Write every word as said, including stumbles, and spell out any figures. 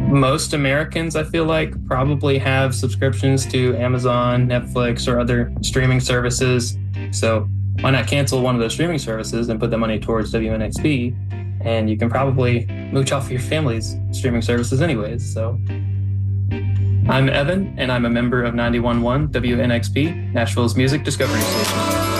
Most Americans, I feel like, probably have subscriptions to Amazon, Netflix, or other streaming services. So why not cancel one of those streaming services and put the money towards W N X P? And you can probably mooch off your family's streaming services anyways. So I'm Evan, and I'm a member of ninety-one point one W N X P, Nashville's music discovery station.